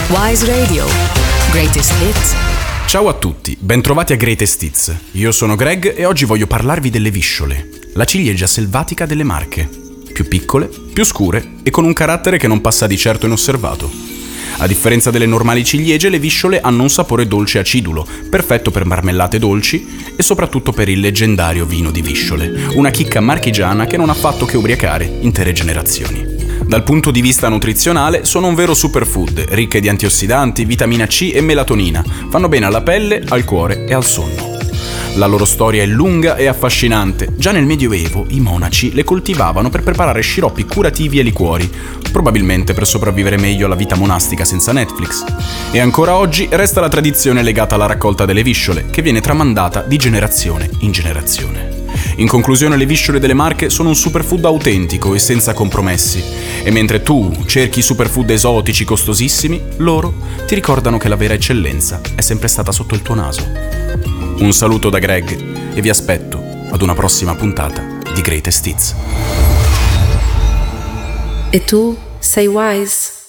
Wise Radio. Greatest Hits. Ciao a tutti, bentrovati a Greatest Hits. Io sono Greg e oggi voglio parlarvi delle visciole, la ciliegia selvatica delle Marche. Più piccole, più scure e con un carattere che non passa di certo inosservato. A differenza delle normali ciliegie, le visciole hanno un sapore dolce acidulo, perfetto per marmellate dolci e soprattutto per il leggendario vino di visciole, una chicca marchigiana che non ha fatto che ubriacare intere generazioni. Dal punto di vista nutrizionale sono un vero superfood, ricche di antiossidanti, vitamina C e melatonina, fanno bene alla pelle, al cuore e al sonno. La loro storia è lunga e affascinante. Già nel Medioevo i monaci le coltivavano per preparare sciroppi curativi e liquori, probabilmente per sopravvivere meglio alla vita monastica senza Netflix. E ancora oggi resta la tradizione legata alla raccolta delle visciole, che viene tramandata di generazione in generazione. In conclusione, le visciole delle Marche sono un superfood autentico e senza compromessi. E mentre tu cerchi superfood esotici costosissimi, loro ti ricordano che la vera eccellenza è sempre stata sotto il tuo naso. Un saluto da Greg e vi aspetto ad una prossima puntata di Greatest Hits. E tu sei wise?